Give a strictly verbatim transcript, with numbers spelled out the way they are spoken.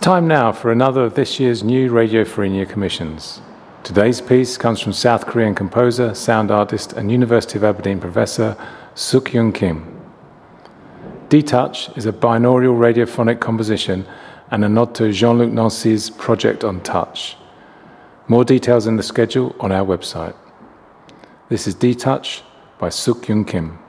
Time now for another of this year's new Radio Fariña commissions. Today's piece comes from South Korean composer, sound artist and University of Aberdeen professor Suk-Yoon Kim. D-Touch is a binaural radiophonic composition and a nod to Jean-Luc Nancy's project on touch. More details in the schedule on our website. This is D-Touch by Suk-Yoon Kim.